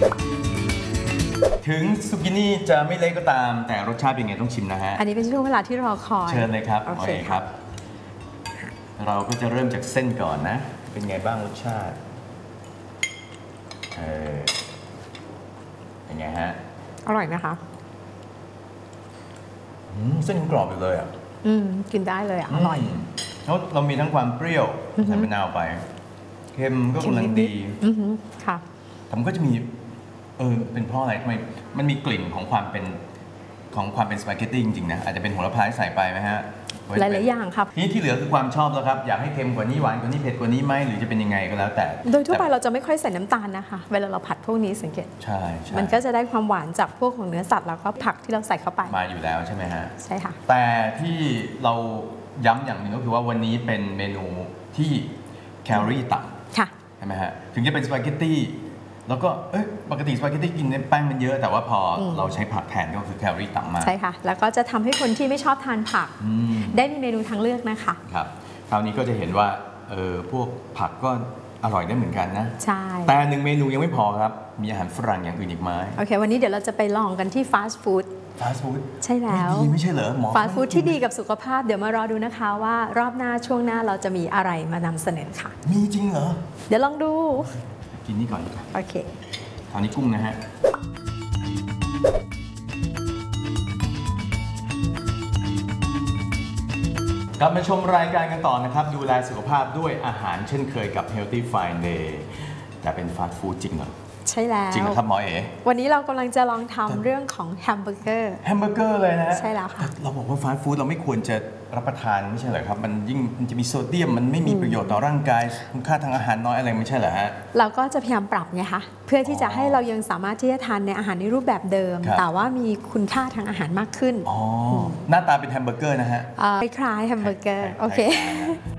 ถึงซุกินี่จะไม่เละก็ตามแต่รสชาติเป็นไงต้องชิมนะฮะอันนี้เป็นช่วงเวลาที่รอคอยเชิญเลยครับโอเคครับ เราก็จะเริ่มจากเส้นก่อนนะเป็นไงบ้างรสชาติเป็นไงฮะอร่อยนะคะเส้นกรอบอยู่เลยอ่ะกินได้เลยอ่ะอร่อยแล้วเรามีทั้งความเปรี้ยวใส่มะนาวไปเค็มก็กำลังดีค่ะแต่มันก็จะมีเป็นเพราะอะไรทำไมมันมีกลิ่นของความเป็นสปาเกตตี้จริงๆนะอาจจะเป็นโหระพาที่ใส่ไปไหมฮะหลายๆอย่างครับทีนี้ที่เหลือคือความชอบแล้วครับอยากให้เค็มกว่านี้หวานกว่านี้เผ็ดกว่านี้ไหมหรือจะเป็นยังไงก็แล้วแต่โดยทั่วไปเราจะไม่ค่อยใส่น้ำตาลนะคะเวลาเราผัดพวกนี้สังเกตใช่มันก็จะได้ความหวานจากพวกของเนื้อสัตว์แล้วก็ผักที่เราใส่เข้าไปมาอยู่แล้วใช่ไหมฮะใช่ค่ะแต่ที่เราย้ำอย่างหนึ่งก็คือว่าวันนี้เป็นเมนูที่แคลอรี่ต่ำค่ะใช่ไหมฮะถึงจะเป็นสปาเกตตี้แล้วก็ปกติสปาเกตตี้กินแป้งมันเยอะแต่ว่าพอเราใช้ผักแทนก็คือแคลอรี่ต่ำมากใช่ค่ะแล้วก็จะทำให้คนที่ไม่ชอบทานผักได้มีเมนูทางเลือกนะคะครับคราวนี้ก็จะเห็นว่าพวกผักก็อร่อยได้เหมือนกันนะใช่แต่หนึ่งเมนูยังไม่พอครับมีอาหารฝรั่งอย่างอื่นอีกไหมโอเควันนี้เดี๋ยวเราจะไปลองกันที่ฟาสต์ฟู้ดใช่แล้วไม่ใช่เหรอหมอฟาสต์ฟู้ดที่ดีกับสุขภาพเดี๋ยวมารอดูนะคะว่ารอบหน้าช่วงหน้าเราจะมีอะไรมานำเสนอค่ะมีจริงเหรอเดี๋ยวลองดูกินนี่ก่อนดีกว่าโอเคคราวนี้กุ้งนะฮะกลับมาชมรายการกันต่อนะครับดูแลสุขภาพด้วยอาหารเช่นเคยกับ Healthy Friday แต่เป็นฟาสต์ฟู้ดจริงเหรอใช่แล้วจริงเหรอครับหมอเอ๋วันนี้เรากำลังจะลองทำเรื่องของแฮมเบอร์เกอร์เลยนะใช่แล้วค่ะเราบอกว่าฟาสต์ฟู้ดเราไม่ควรจะรับประทานไม่ใช่เหรอครับมันจะมีโซเดียมมันไม่มีประโยชน์ต่อร่างกายคุณค่าทางอาหารน้อยอะไรไม่ใช่เหรอฮะเราก็จะพยายามปรับไงคะเพื่อที่จะให้เรายังสามารถที่จะทานในอาหารในรูปแบบเดิมแต่ว่ามีคุณค่าทางอาหารมากขึ้นหน้าตาเป็นแฮมเบอร์เกอร์นะฮะคล้ายๆแฮมเบอร์เกอร์โอเค